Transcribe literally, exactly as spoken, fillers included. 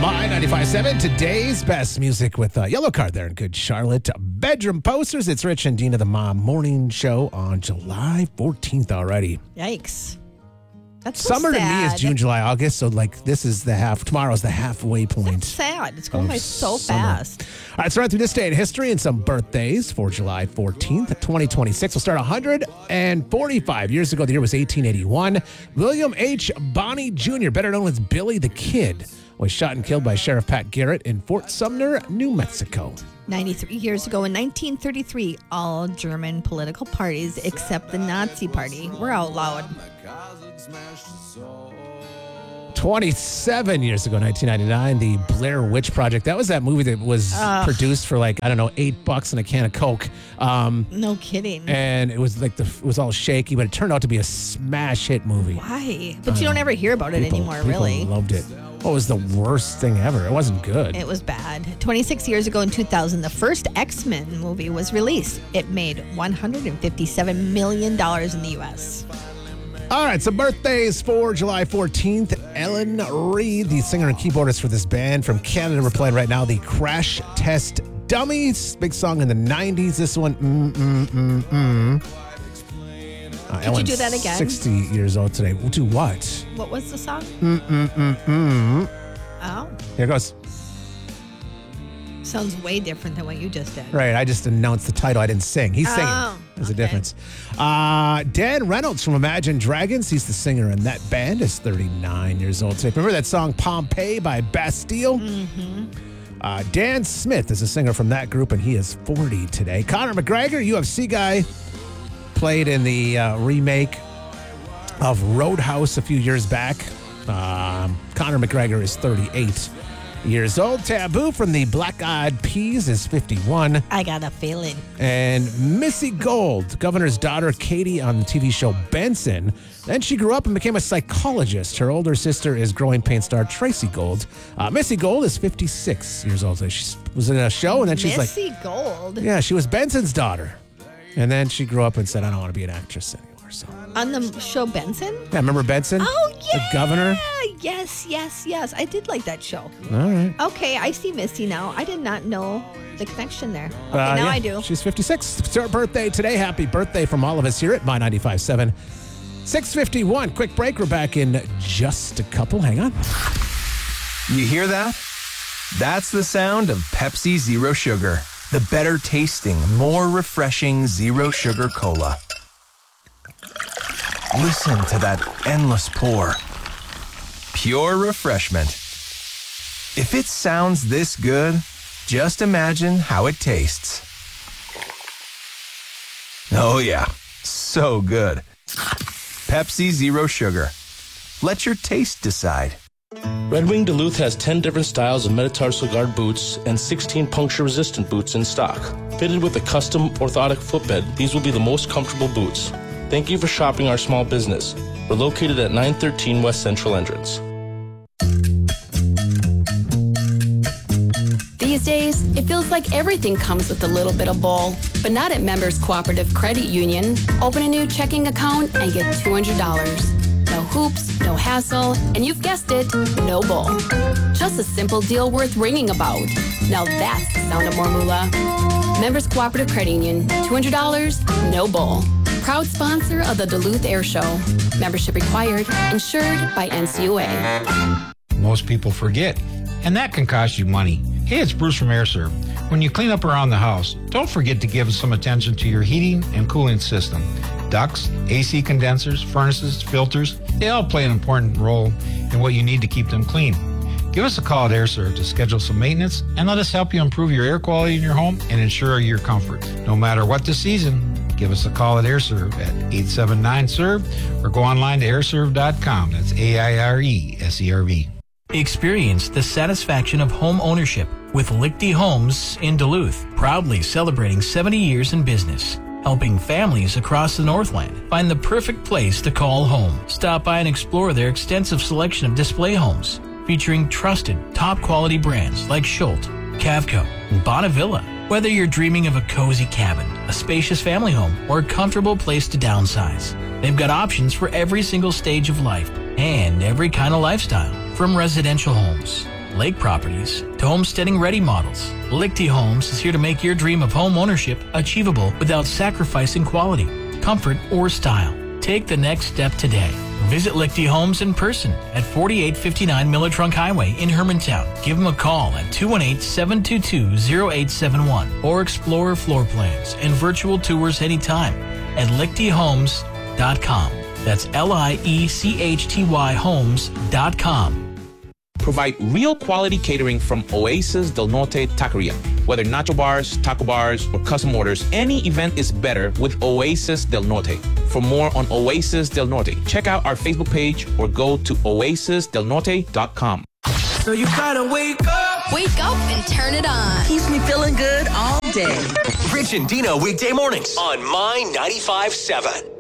My ninety-five point seven, today's best music with uh, Yellow Card there in Good Charlotte. Bedroom Posters, it's Rich and Dina the Mom Morning Show on July fourteenth already. Yikes. That's so Summer sad. to me is June, July, August, so like this is the half, tomorrow's the halfway point. That's sad. It's going by so summer. fast. All right, so right through this day in history and some birthdays for July fourteenth, twenty twenty-six. We'll start one hundred forty-five years ago. The year was eighteen eighty-one. William H. Bonney Junior, better known as Billy the Kid, was shot and killed by Sheriff Pat Garrett in Fort Sumner, New Mexico. ninety-three years ago in nineteen thirty-three, all German political parties except the Nazi Party were outlawed. twenty-seven years ago, nineteen ninety-nine, the Blair Witch Project. That was that movie that was Ugh. produced for like, I don't know, eight bucks and a can of Coke. Um, No kidding. and it was like, the it was all shaky, but it turned out to be a smash hit movie. Why? But you don't ever hear about it People- anymore, people really. loved it. What was the worst thing ever? It wasn't good. It was bad. twenty-six years ago in two thousand, the first X-Men movie was released. It made one hundred fifty-seven million dollars in the U S All right, so birthdays for July fourteenth. Ellen Reed, the singer and keyboardist for this band from Canada, we're playing right now, the Crash Test Dummies. Big song in the nineties. This one, mm, mm, mm, mm. Uh, Could you do that again? sixty years old today. We'll do what? What was the song? Mm, mm, mm, mm. Oh, Here it goes. sounds way different than what you just did. Right, I just announced the title. I didn't sing. He's singing. Oh, There's a okay. difference. Uh, Dan Reynolds from Imagine Dragons. He's the singer in that band. Is thirty-nine years old today. Remember that song Pompeii by Bastille? Mm-hmm. Uh, Dan Smith is a singer from that group, and he is forty today. Conor McGregor, U F C guy, played in the uh, remake of Roadhouse a few years back. Um, Conor McGregor is thirty-eight years old. Taboo from the Black Eyed Peas is fifty-one. I got a feeling. And Missy Gold, Governor's daughter Katie on the T V show Benson. Then she grew up and became a psychologist. Her older sister is growing pain star Tracy Gold. Uh, Missy Gold is fifty-six years old. So she was in a show and then she's like, Missy Gold. yeah, she was Benson's daughter. And then she grew up and said, I don't want to be an actress anymore. So, On the show Benson? yeah, remember Benson? Oh, yeah. The governor? Yes, yes, yes. I did like that show. All right. Okay, I see Missy now. I did not know the connection there. Okay, Uh, now yeah, I do. She's fifty-six. It's her birthday today. Happy birthday from all of us here at My ninety-five point seven. six fifty-one. Quick break. We're back in just a couple. Hang on. You hear that? That's the sound of Pepsi Zero Sugar. The better tasting, more refreshing Zero Sugar Cola. Listen to that endless pour. Pure refreshment. If it sounds this good, just imagine how it tastes. Oh yeah, so good. Pepsi Zero Sugar. Let your taste decide. Red Wing Duluth has ten different styles of metatarsal guard boots and sixteen puncture-resistant boots in stock. Fitted with a custom orthotic footbed, these will be the most comfortable boots. Thank you for shopping our small business. We're located at nine thirteen West Central Entrance. These days, it feels like everything comes with a little bit of bull, but not at Members Cooperative Credit Union. Open a new checking account and get two hundred dollars. No hoops, no hassle, and you've guessed it, no bull. Just a simple deal worth ringing about. Now that's the sound of more moolah. Members Cooperative Credit Union, two hundred dollars, no bull. Proud sponsor of the Duluth Air Show. Membership required, insured by N C U A. Most people forget, and that can cost you money. Hey, it's Bruce from AirServe. When you clean up around the house, don't forget to give some attention to your heating and cooling system. Ducts, A C condensers, furnaces, filters, they all play an important role in what you need to keep them clean. Give us a call at AirServe to schedule some maintenance and let us help you improve your air quality in your home and ensure your comfort. No matter what the season, give us a call at AirServe at eight seven nine S E R V or go online to air serve dot com. That's A I R E S E R V. Experience the satisfaction of home ownership with Lichty Homes in Duluth, proudly celebrating seventy years in business, helping families across the Northland find the perfect place to call home. Stop by and explore their extensive selection of display homes, featuring trusted, top-quality brands like Schultz, Cavco, and Bonnevilla. Whether you're dreaming of a cozy cabin, a spacious family home, or a comfortable place to downsize, they've got options for every single stage of life and every kind of lifestyle. From residential homes lake properties, to homesteading-ready models, Lichty Homes is here to make your dream of home ownership achievable without sacrificing quality, comfort, or style. Take the next step today. Visit Lichty Homes in person at forty-eight fifty-nine Miller Trunk Highway in Hermantown. Give them a call at two one eight, seven two two, zero eight seven one or explore floor plans and virtual tours anytime at lichty homes dot com. That's L I E C H T Y homes dot com. Provide real quality catering from Oasis Del Norte Taqueria. Whether nacho bars, taco bars, or custom orders, any event is better with Oasis Del Norte. For more on Oasis Del Norte, check out our Facebook page or go to oasis del norte dot com. So you gotta wake up. Wake up and turn it on. Keeps me feeling good all day. Rich and Dino weekday mornings on My ninety-five point seven.